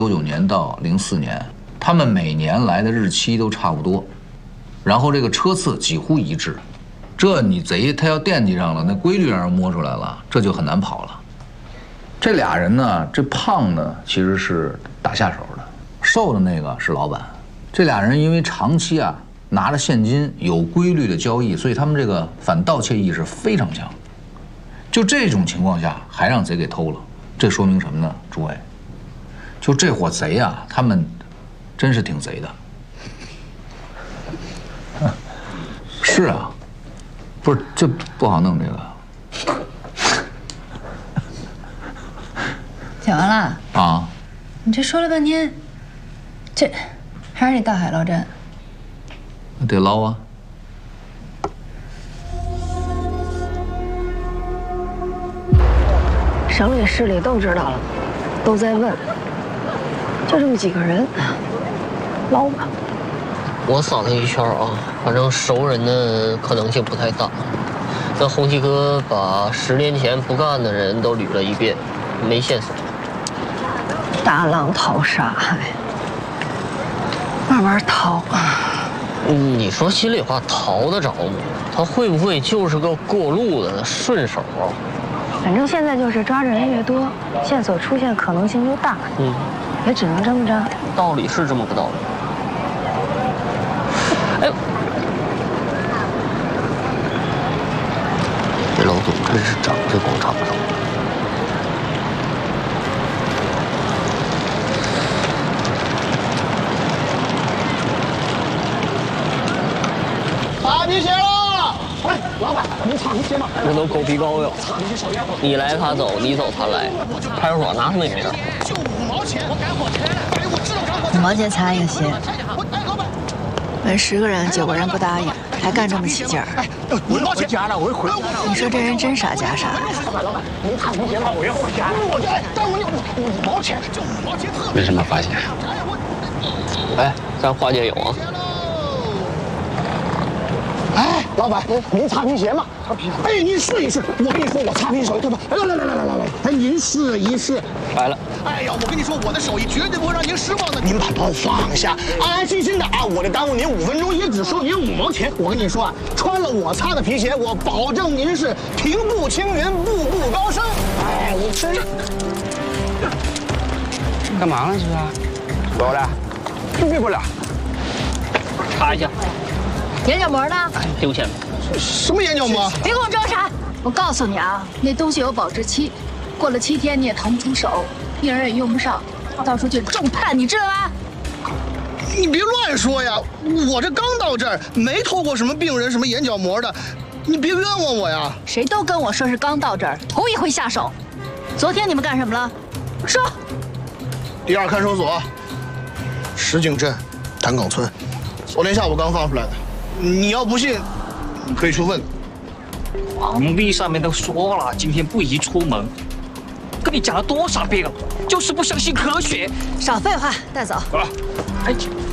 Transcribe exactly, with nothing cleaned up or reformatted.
九九年到零四年，他们每年来的日期都差不多，然后这个车次几乎一致。这你贼他要惦记上了，那规律让人摸出来了，这就很难跑了。这俩人呢，这胖的其实是打下手的，瘦的那个是老板。这俩人因为长期啊拿着现金有规律的交易，所以他们这个反盗窃意识非常强。就这种情况下还让贼给偷了，这说明什么呢？诸位，就这伙贼啊，他们真是挺贼的。是啊，不是这不好弄这个。 讲完了啊？ 你这说了半天，这还是得到海捞针。 得捞啊！ 省里市里都知道了，都在问，就这么几个人，捞吧。 我扫了一圈啊，反正熟人的可能性不太大。那红旗哥把十年前不干的人都捋了一遍，没线索。 大浪淘沙，慢慢淘。 嗯，你说心里话，淘得着吗？他会不会就是个过路的顺手啊？ 反正现在就是抓着人越多，线索出现可能性就大。嗯，也只能这么着。 道理是这么个道理。哎，这老总真是长在广场上。 擦皮鞋了！哎，老板，您擦皮鞋吗？ 这都狗皮膏药。你来他走，你走他来。派出所拿他们也没事。就五毛钱，我赶火车来。哎，我知道赶火车。 五毛钱擦一个鞋。问十个人，九个人不答应，还干这么起劲儿。 哎，五毛钱家了，我一会儿。 你说这人真傻假傻。 老板，老板，您擦皮鞋吗？我要回家。我哎，但我五五毛钱，就五毛钱。 没什么发现。哎，咱花姐有啊。 哎，老板，您擦皮鞋吗？擦皮鞋。哎，您试一试。我跟你说，我擦皮手，对吧？来来来来来来来，哎，您试一试。 来了。 哎呀，我跟你说，我的手艺绝对不会让您失望的。您把包放下，安安心心的啊！我这耽误您五分钟，也只收您五毛钱。我跟你说啊，穿了我擦的皮鞋，我保证您是平步青云，步步高升。哎，我真。 干嘛呢？这是？过来，别过来。 擦一下。 眼角膜呢？ 丢钱了。 什么眼角膜？ 别给我装傻！我告诉你啊，那东西有保质期，过了七天你也腾不出手，病人也用不上，到时候就重判，你知道吗？ 你别乱说呀！我这刚到这儿，没偷过什么病人什么眼角膜的，你别冤枉我呀！ 谁都跟我说是刚到这儿，头一回下手。昨天你们干什么了？说。 第二看守所，石井镇潭岗村，昨天下午刚放出来的。你要不信，你可以去问。 皇帝上面都说了，今天不宜出门。跟你讲了多少遍了，就是不相信科学。 少废话，带走。 啊，哎。